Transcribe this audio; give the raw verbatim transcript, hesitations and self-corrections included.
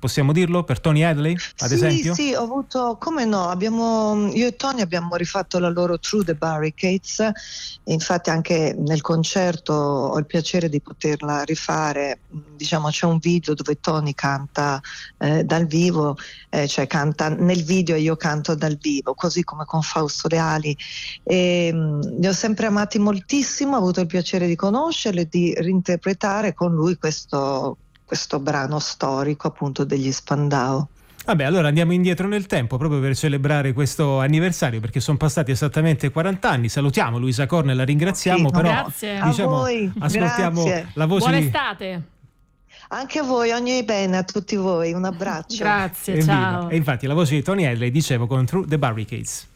possiamo dirlo, per Tony Hadley, ad sì, esempio? Sì, ho avuto, come no, abbiamo, io e Tony abbiamo rifatto la loro Through the Barricades, e infatti anche nel concerto ho il piacere di poterla rifare. Diciamo, c'è un video dove Tony canta eh, dal vivo, eh, cioè canta nel video e io canto dal vivo, così come con Fausto Leali. E, mh, li ho sempre amati moltissimo, ho avuto il piacere di conoscerli e di reinterpretare con lui questo, questo brano storico appunto degli Spandau. Vabbè, allora andiamo indietro nel tempo proprio per celebrare questo anniversario, perché sono passati esattamente quaranta anni. Salutiamo Luisa Corna e la ringraziamo, Sì, però grazie. diciamo, a voi, ascoltiamo grazie. la voce Buona di... estate. Anche a voi, ogni bene a tutti voi, un abbraccio. Grazie, Evviva. ciao. E infatti la voce di Tony Hadley, dicevo, con Through the Barricades.